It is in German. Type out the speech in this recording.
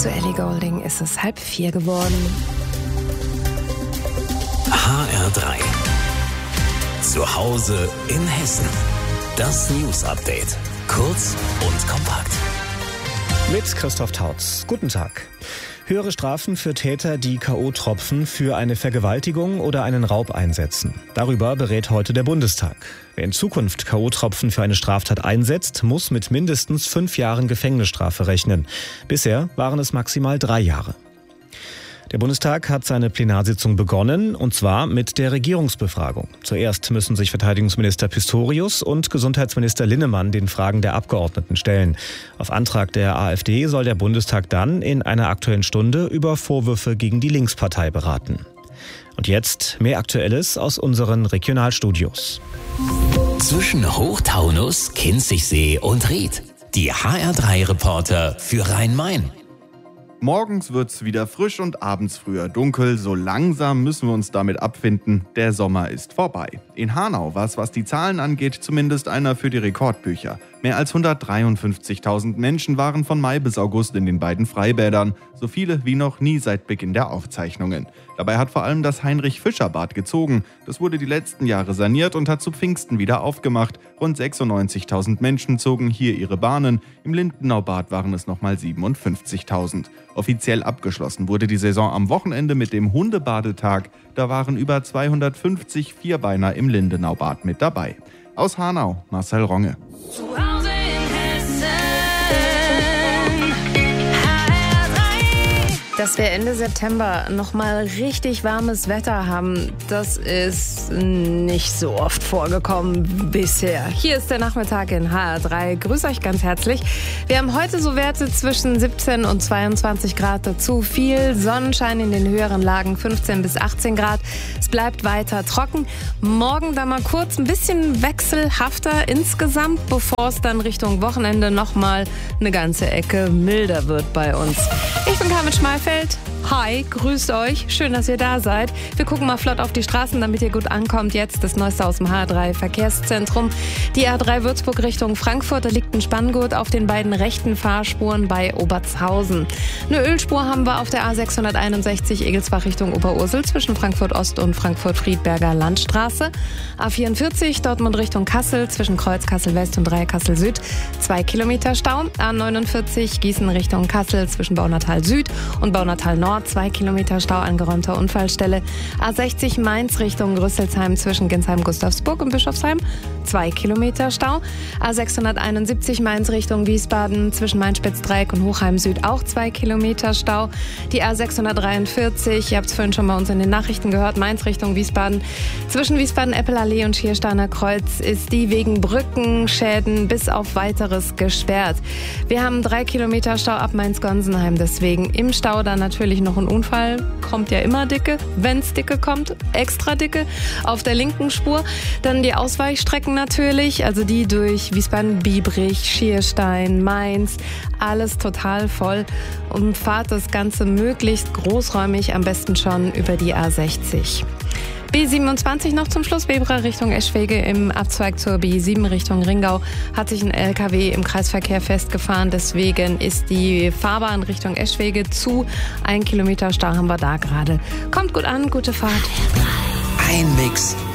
zu Ellie Goulding ist es 3:30 geworden. HR3. Zu Hause in Hessen. Das News-Update. Kurz und kompakt. Mit Christoph Tautz. Guten Tag. Höhere Strafen für Täter, die K.O.-Tropfen für eine Vergewaltigung oder einen Raub einsetzen. Darüber berät heute der Bundestag. Wer in Zukunft K.O.-Tropfen für eine Straftat einsetzt, muss mit mindestens 5 Jahren Gefängnisstrafe rechnen. Bisher waren es maximal 3 Jahre. Der Bundestag hat seine Plenarsitzung begonnen, und zwar mit der Regierungsbefragung. Zuerst müssen sich Verteidigungsminister Pistorius und Gesundheitsminister Linnemann den Fragen der Abgeordneten stellen. Auf Antrag der AfD soll der Bundestag dann in einer Aktuellen Stunde über Vorwürfe gegen die Linkspartei beraten. Und jetzt mehr Aktuelles aus unseren Regionalstudios. Zwischen Hochtaunus, Kinzigsee und Ried. Die HR3-Reporter für Rhein-Main. Morgens wird's wieder frisch und abends früher dunkel. So langsam müssen wir uns damit abfinden. Der Sommer ist vorbei. In Hanau war es, was die Zahlen angeht, zumindest einer für die Rekordbücher. Mehr als 153.000 Menschen waren von Mai bis August in den beiden Freibädern. So viele wie noch nie seit Beginn der Aufzeichnungen. Dabei hat vor allem das Heinrich-Fischer-Bad gezogen. Das wurde die letzten Jahre saniert und hat zu Pfingsten wieder aufgemacht. Rund 96.000 Menschen zogen hier ihre Bahnen. Im Lindenau-Bad waren es nochmal 57.000. Offiziell abgeschlossen wurde die Saison am Wochenende mit dem Hundebadetag. Da waren über 250 Vierbeiner im Lindenau-Bad mit dabei. Aus Hanau, Marcel Ronge. Dass wir Ende September nochmal richtig warmes Wetter haben, das ist nicht so oft vorgekommen bisher. Hier ist der Nachmittag in HR3. Grüß euch ganz herzlich. Wir haben heute so Werte zwischen 17 und 22 Grad dazu. Viel Sonnenschein in den höheren Lagen, 15 bis 18 Grad. Es bleibt weiter trocken. Morgen dann mal kurz ein bisschen wechselhafter insgesamt, bevor es dann Richtung Wochenende nochmal eine ganze Ecke milder wird bei uns. Ich bin Carmen Schmalfeld. Hi, grüßt euch. Schön, dass ihr da seid. Wir gucken mal flott auf die Straßen, damit ihr gut ankommt. Jetzt das Neueste aus dem HR3 Verkehrszentrum. Die A3 Würzburg Richtung Frankfurt, da liegt ein Spanngurt auf den beiden rechten Fahrspuren bei Obertshausen. Eine Ölspur haben wir auf der A661 Egelsbach Richtung Oberursel zwischen Frankfurt Ost und Frankfurt-Friedberger Landstraße. A44 Dortmund Richtung Kassel zwischen Kreuz Kassel West und Kassel Süd 2 Kilometer Stau. A49 Gießen Richtung Kassel zwischen Baunatal Süd und Baunatal Nord 2 Kilometer Stau, angeräumter Unfallstelle. A60 Mainz Richtung Rüsselsheim zwischen Ginsheim-Gustavsburg und Bischofsheim 2 Kilometer Stau. A671 Mainz Richtung Wiesbaden zwischen Main-Spitz-Dreieck und Hochheim Süd auch 2 Kilometer Stau. Die A643, ihr habt es vorhin schon bei uns in den Nachrichten gehört, Mainz Richtung Wiesbaden zwischen Wiesbaden-Eppelallee und Schiersteiner Kreuz ist die wegen Brückenschäden bis auf Weiteres gesperrt. Wir haben 3 Kilometer Stau ab Mainz-Gonsenheim, deswegen im Stau dann natürlich noch ein Unfall. Kommt ja immer dicke, wenn's dicke kommt, extra dicke auf der linken Spur. Dann die Ausweichstrecken natürlich, also die durch Wiesbaden-Biebrich, Schierstein, Mainz, alles total voll. Und fahrt das Ganze möglichst großräumig, am besten schon über die A60. B27 noch zum Schluss, Weber Richtung Eschwege im Abzweig zur B7 Richtung Ringau hat sich ein LKW im Kreisverkehr festgefahren. Deswegen ist die Fahrbahn Richtung Eschwege zu. 1 Kilometer Stau haben wir da gerade. Kommt gut an, gute Fahrt. Ein Mix